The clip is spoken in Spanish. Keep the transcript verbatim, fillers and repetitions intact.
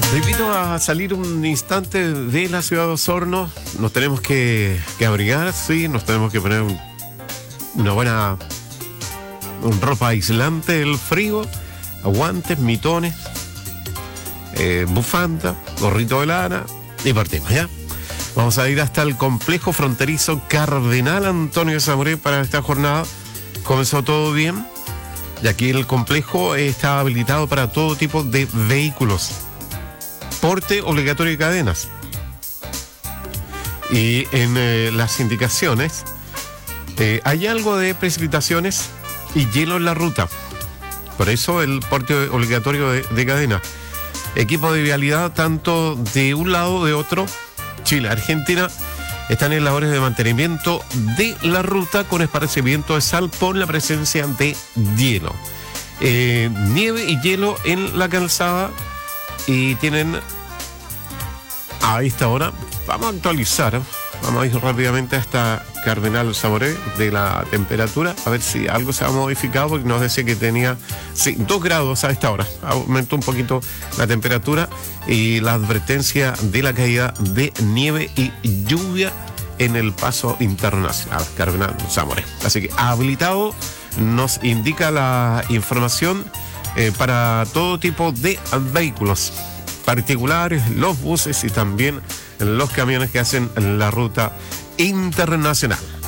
Te invito a salir un instante de la ciudad de Osorno. Nos tenemos que, que abrigar, sí, nos tenemos que poner un, una buena un ropa aislante del frío, guantes, mitones, eh, bufanda, gorrito de lana y partimos, ¿ya? Vamos a ir hasta el complejo fronterizo Cardenal Antonio Zamoré para esta jornada. Comenzó todo bien y aquí el complejo está habilitado para todo tipo de vehículos. Porte obligatorio de cadenas. Y en eh, las indicaciones eh, hay algo de precipitaciones y hielo en la ruta. Por eso el porte obligatorio de, de cadena. Equipo de vialidad tanto de un lado de otro. Chile, Argentina están en labores de mantenimiento de la ruta con esparcimiento de sal por la presencia de hielo. Eh, nieve y hielo en la calzada. Y tienen a esta hora, vamos a actualizar, vamos a ir rápidamente hasta Cardenal Zamoré de la temperatura, a ver si algo se ha modificado, porque nos decía que tenía sí, dos grados a esta hora, aumentó un poquito la temperatura y la advertencia de la caída de nieve y lluvia en el paso internacional, Cardenal Zamoré. Así que habilitado, nos indica la información eh, para todo tipo de vehículos particulares, los buses y también los camiones que hacen la ruta internacional.